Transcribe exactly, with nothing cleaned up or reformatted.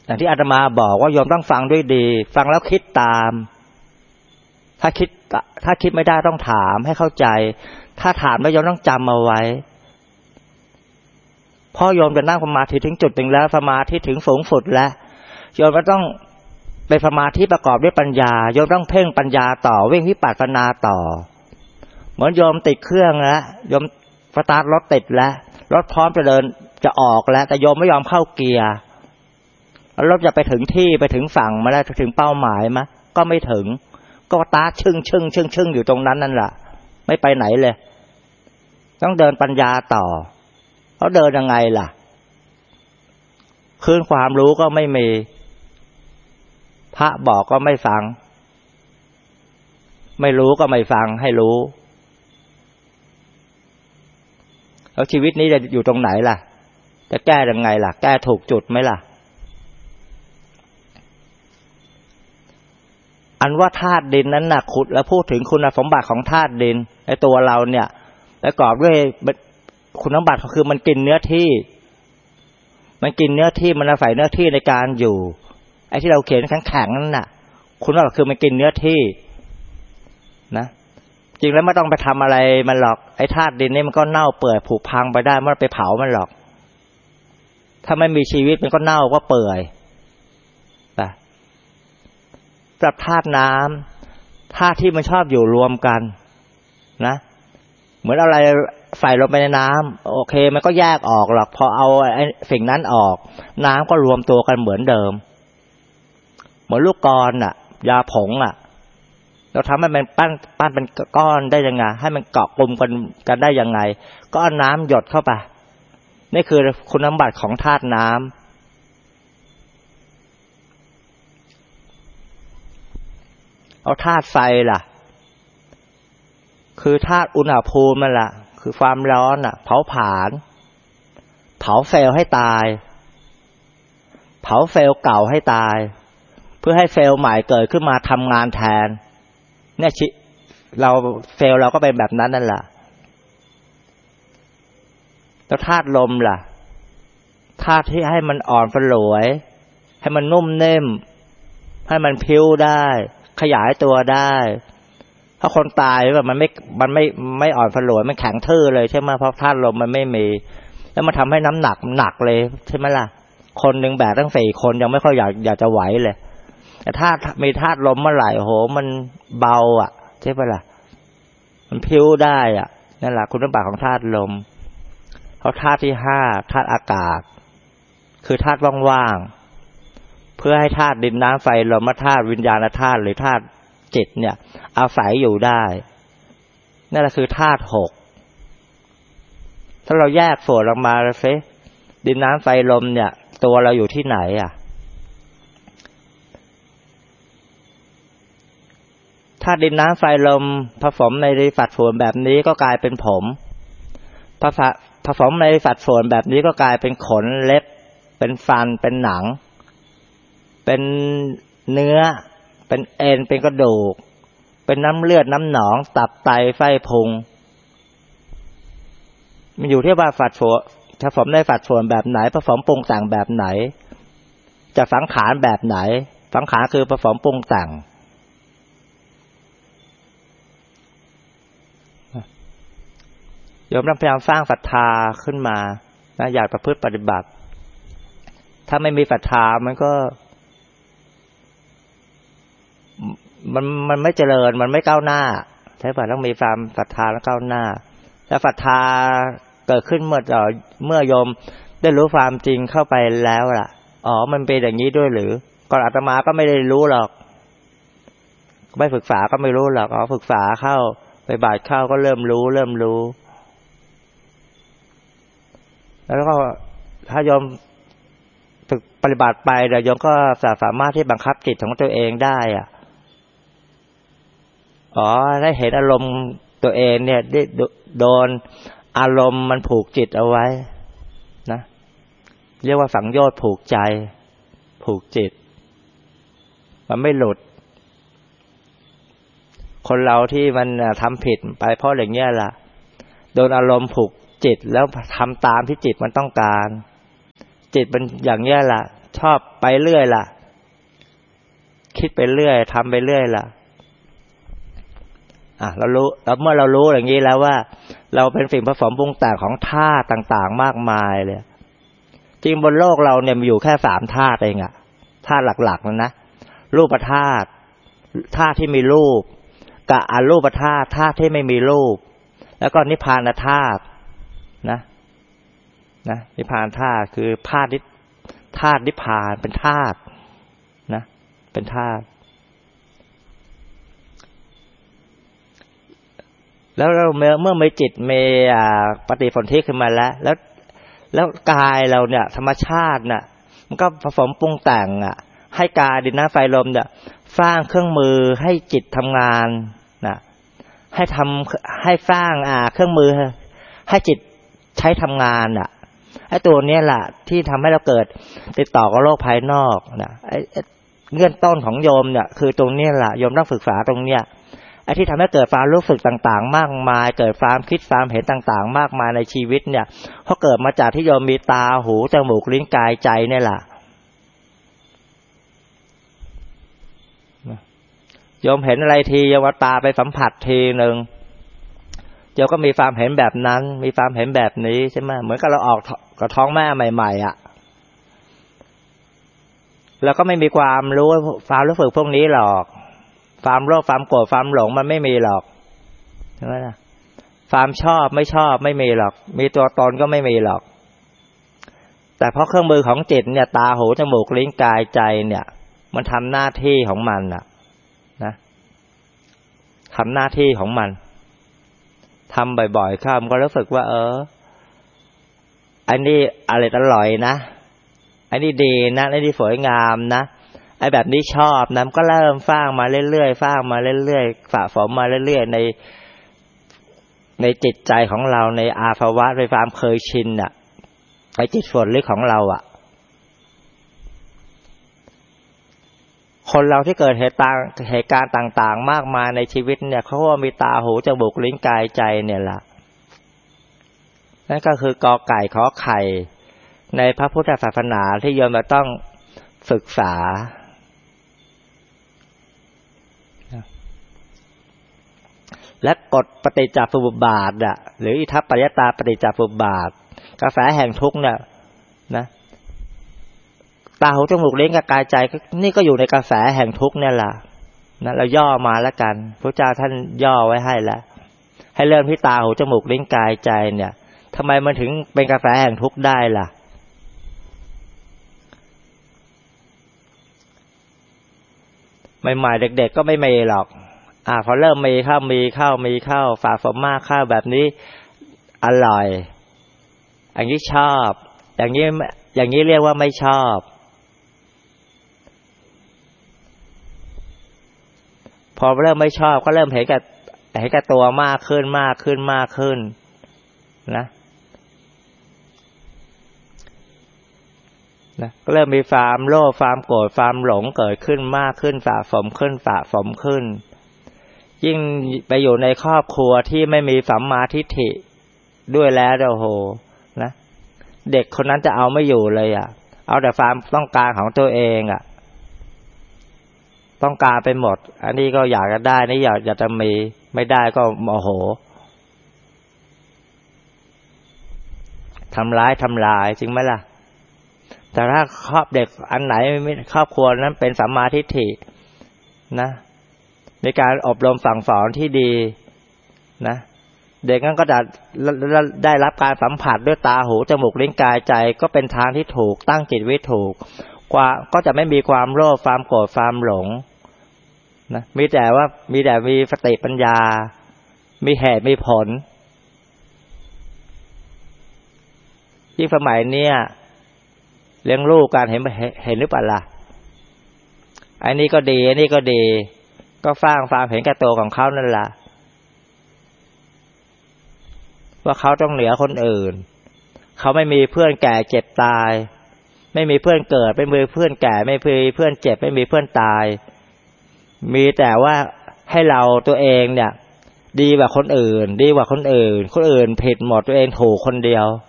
อย่างที่อาตมาบอกว่าโยมต้องฟังด้วยดีฟังแล้วคิดตามถ้าคิดถ้าคิดไม่ได้ต้องถามให้เข้าใจถ้าถามแล้วโยมต้องจำเอาไว้พ่อโยมจะนั่งสมาธิถึงจุดหนึ่งแล้วสมาธิถึงสูงสุดแล้วโยมก็ต้องเป็นสมาธิประกอบด้วยปัญญาโยมต้องเพ่งปัญญาต่อเพ่งวิปัสสนาต่อเหมือนโยมติดเครื่องแล้วโยมสตาร์ทรถติดแล้วรถพร้อมจะเดินจะออกแล้วแต่โยมไม่ยอมเข้าเกียร์แล้วรถจะไปถึงที่ไปถึงฝั่งมาแล้วถึงเป้าหมายมั้ยก็ไม่ถึงก็สตาร์ทชึ่งชึ่งชึ่งชึ่งอยู่ตรงนั้นนั่นแหละไม่ไปไหนเลยต้องเดินปัญญาต่อเขาเดินยังไงล่ะคลื่นความรู้ก็ไม่มีพระบอกก็ไม่ฟังไม่รู้ก็ไม่ฟังให้รู้แล้วชีวิตนี้จะอยู่ตรงไหนล่ะจะแก้ยังไงล่ะแก้ถูกจุดไหมล่ะอันว่าธาตุดินนั้นน่ะขุดแล้วพูดถึงคุณสมบัติของธาตุดินในตัวเราเนี่ยประกอบด้วยคุณสมบัติก็คือมันกินเนื้อที่มันกินเนื้อที่มันอาศัยเนื้อที่ในการอยู่ไอ้ที่เราเขียนแข็งๆนั่นน่ะคุณสมบัติคือมันกินเนื้อที่นะจริงแล้วไม่ต้องไปทำอะไรมันหรอกไอ้ธาตุดินนี่มันก็เน่าเปื่อยผุพังไปได้ไม่ต้องไปเผามันหรอกถ้าไม่มีชีวิตมันก็เน่าก็เปื่อยไปสำหรับธาตุน้ำธาตุที่มันชอบอยู่รวมกันนะเหมือนอะไรใส่ลงไปในน้ำโอเคมันก็แยกออกหรอกพอเอาไอ้สิ่งนั้นออกน้ำก็รวมตัวกันเหมือนเดิมเหมือนลูกกลอนน่ะยาผงอ่ะเราทำให้มันปั้นปั้นเป็นก้อนได้ยังไงให้มันเกาะกลุ่มกันกันได้ยังไงก็เอาน้ำหยดเข้าไปนี่คือคุณสมบัติของธาตุน้ำเอาธาตุไฟล่ะคือธาตุอุณหภูมินั่นแหละคือความร้อนอ่ะเผาผลาญเผาเซลล์ให้ตายเผาเซลล์เก่าให้ตายเพื่อให้เซลล์ใหม่เกิดขึ้นมาทำงานแทนเนี่ยเราเซลล์เราก็เป็นแบบนั้นนั่นแหละแล้วธาตุลมล่ะธาตุที่ให้มันอ่อนสลวยให้มันนุ่มนิ่มให้มันพิ้วได้ขยายตัวได้ถ้าคนตายแบบมันไม่มันไม่ไม่อ่อนสลวยมันแข็งทื่อเลยใช่ไหมเพราะธาตุลมมันไม่มีแล้วมันทำให้น้ำหนักหนักเลยใช่ไหมล่ะคนหนึ่งแบกตั้งสี่คนยังไม่ค่อยอยากอยากจะไหวเลยแต่ถ้ามีธาตุลมเมื่อไหร่โหมันเบาอ่ะใช่ปะล่ะมันพิ้วได้อ่ะนั่นแหละคุณสมบัติของธาตุลมเขาธาตุที่ห้าธาตุอากาศคือธาตุว่างๆเพื่อให้ธาตุดินน้ำไฟลมธาตุวิญญาณธาตุหรือธาตุจิตเนี่ยอาศัยอยู่ได้นั่นแหละคือธาตุหกถ้าเราแยกส่วนออกมาแล้วสิดินน้ำไฟลมเนี่ยตัวเราอยู่ที่ไหนอ่ะถ้าดินน้ำไฟลมผสมในสัดส่วนแบบนี้ก็กลายเป็นผมผสมในสัดส่วนแบบนี้ก็กลายเป็นขนเล็บเป็นฟันเป็นหนังเป็นเนื้อเป็นเอ็นเป็นกระดูกเป็นน้ำเลือดน้ำหนองตับไตไส้พุงมันอยู่ที่ว่าสัดส่วนผสมในสัดส่วนแบบไหนผสมปรุงแต่งแบบไหนจะสังขารแบบไหนสังขารคือผสมปรุงแต่งโยมต้องพยายามสร้างศรัทธาขึ้นมานะอยากประพฤติปฏิบัติถ้าไม่มีศรัทธามันก็มันมันไม่เจริญมันไม่ก้าวหน้าใช่ป่ะต้องมีความศรัทธาแล้วก้าวหน้าแล้วศรัทธาเกิดขึ้นเมื่อเมื่อโยมได้รู้ความจริงเข้าไปแล้วล่ะอ๋อมันเป็นอย่างนี้ด้วยหรือก่อนอาตมาก็ไม่ได้รู้หรอกไม่ศึกษาก็ไม่รู้หรอกอ๋อศึกษาเข้าไปบาดเข้าก็เริ่มรู้เริ่มรู้แล้วก็ถ้าโยมฝึกปฏิบัติไปเดี๋ยวโยมก็สามารถที่บังคับจิตของตัวเองได้อ่ะอ๋อได้เห็นอารมณ์ตัวเองเนี่ยได้โดนอารมณ์มันผูกจิตเอาไว้นะเรียกว่าสังโยชน์ผูกใจผูกจิตมันไม่หลุดคนเราที่มันทำผิดไปเพราะอย่างเงี้ยล่ะโดนอารมณ์ผูกจิตแล้วทำตามที่จิตมันต้องการจิตมันอย่างเงี้ยล่ะชอบไปเรื่อยล่ะคิดไปเรื่อยทำไปเรื่อยล่ะอ่ะเรารู้แล้วเมื่อเรารู้อย่างนี้แล้วว่าเราเป็นสิ่งผสมปรุงแต่งของธาตุต่างๆมากมายเลยจริงบนโลกเราเนี่ยมีอยู่แค่สามธาตุเองอะธาตุหลักๆนะรูปธาตุธาตุที่มีรูปกับอรูปธาตุธาตุที่ไม่มีรูปแล้วก็นิพพานธาตุนะนะนิพพานธาตุคือธาตุธาตุนิพพานเป็นธาตุนะเป็นธาตุแล้วเราเมื่อเมื่อมีจิตมีปฏิสนธิขึ้นมาแล้วแล้วแล้วกายเราเนี่ยธรรมชาติน่ะมันก็ผสมปรุงแต่งอ่ะให้กายดินน้ำไฟลมเนี่ยสร้างเครื่องมือให้จิตทำงานนะให้ทำให้สร้างอ่าเครื่องมือให้จิตใช้ทำงานอ่ะไอ้ตัวนี้แหละที่ทำให้เราเกิดติดต่อกับโลกภายนอกนะไอ้เงื่อนต้นของโยมเนี่ยคือตรงนี้แหละโยมต้องศึกษาตรงเนี้ยไอ้ที่ทำให้เกิดความรู้สึกต่างๆมากมายเกิดความคิดความเห็นต่างๆมากมายในชีวิตเนี่ยเพราะเกิดมาจากที่โยมมีตาหูจมูกลิ้นกายใจเนี่ยแหละโยมเห็นอะไรทีโยมเอาตาไปสัมผัสทีนึงโยมก็มีความเห็นแบบนั้นมีความเห็นแบบนี้ใช่ไหมเหมือนกับเราออกกระท้องแม่ใหม่ๆอ่ะแล้วก็ไม่มีความรู้ความรู้สึกพวกนี้หรอกความโลภความโกรธความหลงมันไม่มีหรอกใช่ไหมล่ะความชอบไม่ชอบไม่มีหรอกมีตัวตนก็ไม่มีหรอกแต่เพราะเครื่องมือของจิตเนี่ยตาหูจมูกลิ้นกายใจเนี่ยมันทำหน้าที่ของมันน่ะนะทำหน้าที่ของมันทำบ่อยๆเข้ามันก็รู้สึกว่าเอออันนี้อร่อยอร่อยนะอันนี้ดีนะอันนี้สวยงามนะไอ้แบบนี้ชอบนะมันก็เริ่มสร้างมาเรื่อยๆสร้างมาเรื่อยๆสะสมมาเรื่อยๆในในจิตใจของเราในอาภาวะในความเคยชินน่ะไอ้จิตส่วนลึกของเราอ่ะคนเราที่เกิดเหตุต่างเหตุการณ์ต่างๆมากมายในชีวิตเนี่ยเขาว่ามีตาหูจมูกลิ้นกายใจเนี่ยล่ะนั่นก็คือกอไก่ขอไข่ในพระพุทธศาสนาที่โยมจะต้องศึกษาและกฎปฏิจจสมุปบาทอ่ะหรืออิทัปปัจจตาปฏิจจสมุปบาทกระแสแห่งทุกข์เนี่ยนะตาหูจมูกลิ้นกายใจนี่ก็อยู่ในกระแสแห่งทุกข์เนี่ยแหละนะเราย่อมาแล้วกันพระเจ้าท่านย่อไว้ให้แล้วให้เริ่มที่ตาหูจมูกลิ้นกายใจเนี่ยทำไมมันถึงเป็นกระแสแห่งทุกข์ได้ล่ะใหม่ๆเด็กๆก็ไม่มีหรอกอ่าพอเริ่มมีเข้ามีเข้ามีเข้าฝาฝมมากเข้าแบบนี้อร่อยอย่างนี้ชอบอย่างนี้อย่างนี้เรียกว่าไม่ชอบพอเริ่มไม่ชอบก็เริ่มเห็นกับเห็นกับตัวมากขึ้นมากขึ้นมากขึ้นนะนะก็เริ่มมีความโลภความโกรธความหลงเกิดขึ้นมากขึ้นสะสมขึ้นสะสมขึ้นยิ่งไปอยู่ในครอบครัวที่ไม่มีสัมมาทิฏฐิด้วยแล้วโอ้โหนะเด็กคนนั้นจะเอาไม่อยู่เลยอ่ะเอาแต่ความต้องการของตัวเองอ่ะต้องการไปหมดอันนี้ก็อยากจะได้นี่อยากจะมีไม่ได้ก็โมโหทำร้ายทำลายจริงไหมล่ะแต่ถ้าครอบเด็กอันไหนครอบครัวนั้นเป็นสัมมาทิฏฐินะในการอบรมสั่งสอนที่ดีนะเด็กนั้นก็จะได้รับการสัมผัสด้วยตาหูจมูกลิ้นกายใจก็เป็นทางที่ถูกตั้งจิตไว้ถูกกว่าก็จะไม่มีความโลภความโกรธความหลงนะมีแต่ว่ามีแต่มีสติปัญญามีเหตุมีผลที่สมัยเนี้ยเลี้ยงลูกการเห็นเห็นหรือเปล่าล่ะอันนี้ก็ดีอันนี้ก็ดีก็สร้างความเห็นแก่ตัวของเขานั่นแหละว่าเขาต้องเหนือคนอื่นเขาไม่มีเพื่อนแก่เจ็บตายไม่มีเพื่อนเกิดไม่มีเพื่อนแก่ไม่มีเพื่อนเจ็บไม่มีเพื่อนตายมีแต่ว่าให้เราตัวเองเนี่ยดีกว่าคนอื่นดีกว่าคนอื่นคนอื่นผิดหมดตัวเองถูกคนเดียว